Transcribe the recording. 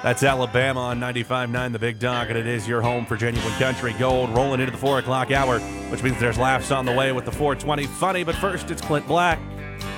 That's Alabama on 95.9 The Big Dog, and it is your home for genuine country gold, rolling into the 4 o'clock hour, which means there's laughs on the way with the 420 Funny. But first, it's Clint Black.